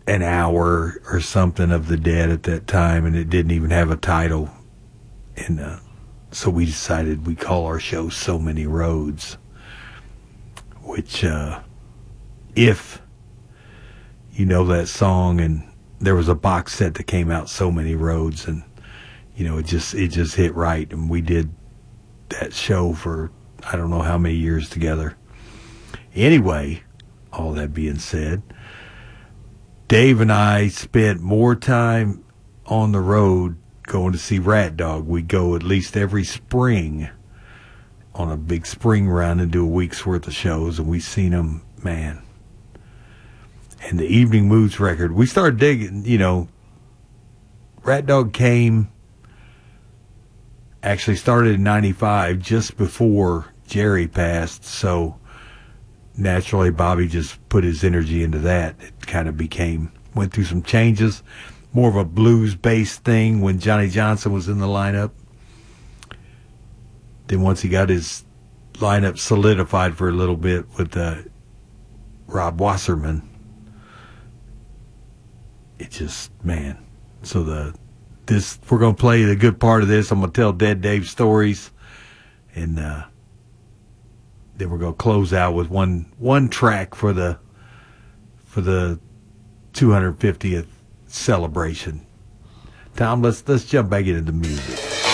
an hour or something of the Dead at that time, and it didn't even have a title. And so we decided we call our show So Many Roads, which, if you know that song, and there was a box set that came out, So Many Roads, and it just hit right, and we did that show for I don't know how many years together. Anyway, all that being said, Dave and I spent more time on the road going to see Rat Dog. We'd go at least every spring on a big spring run and do a week's worth of shows, and we seen them, man. And the Evening Moods record, we started digging, Rat Dog actually started in 95, just before Jerry passed, so naturally Bobby just put his energy into that. It kind of went through some changes, more of a blues-based thing when Johnny Johnson was in the lineup. Then once he got his lineup solidified for a little bit with Rob Wasserman, it just, man. So we're going to play the good part of this. I'm going to tell Dead Dave stories, and then we're going to close out with one track for the 250th celebration. Tom, let's jump back into the music.